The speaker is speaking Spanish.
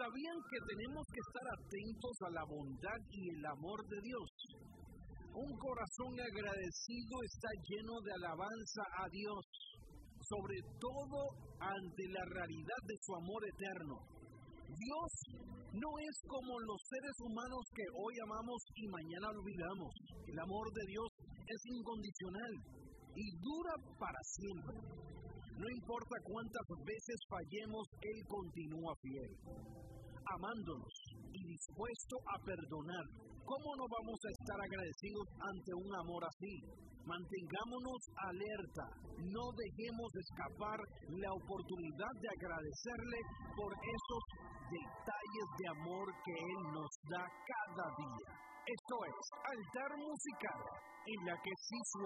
¿Sabían que tenemos que estar atentos a la bondad y el amor de Dios? Un corazón agradecido está lleno de alabanza a Dios, sobre todo ante la realidad de su amor eterno. Dios no es como los seres humanos que hoy amamos y mañana olvidamos. El amor de Dios es incondicional y dura para siempre. No importa cuántas veces fallemos, Él continúa fiel, amándonos y dispuesto a perdonar. ¿Cómo no vamos a estar agradecidos ante un amor así? Mantengámonos alerta, no dejemos escapar la oportunidad de agradecerle por esos detalles de amor que Él nos da cada día. Esto es Altar Musical, en la que sí suena